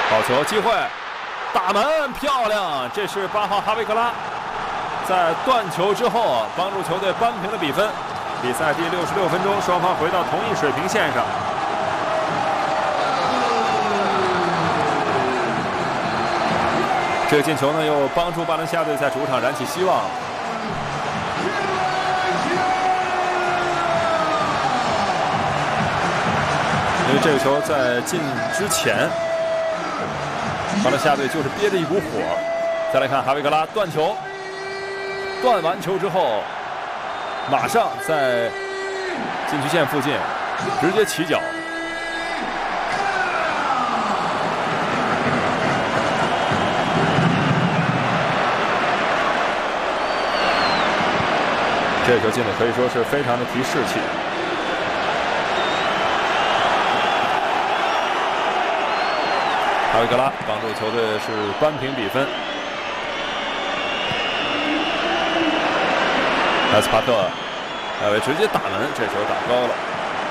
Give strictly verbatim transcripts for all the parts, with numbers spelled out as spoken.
好球机会，打门漂亮！这是八号哈维克拉在断球之后帮助球队扳平了比分。比赛第六十六分钟，双方回到同一水平线上。这个进球呢，又帮助巴伦西亚队在主场燃起希望。因为这个球在进之前，巴伦西亚队就是憋着一股火。再来看哈维格拉断球，断完球之后，马上在禁区线附近直接起脚。这个球进的可以说是非常的提士气。哈维格拉帮助球队是扳平比分。埃斯帕特，艾维直接打门，这球打高了。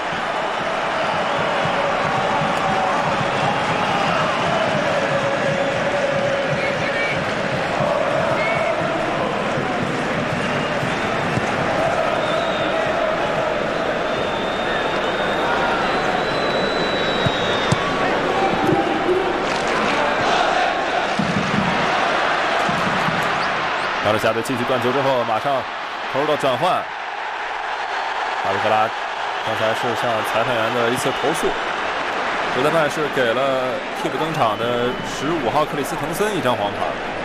巴伦西亚队继续断球之后，马上投入到转换。哈维克拉刚才是向裁判员的一次投诉，主裁判是给了替补登场的十五号克里斯滕森一张黄牌。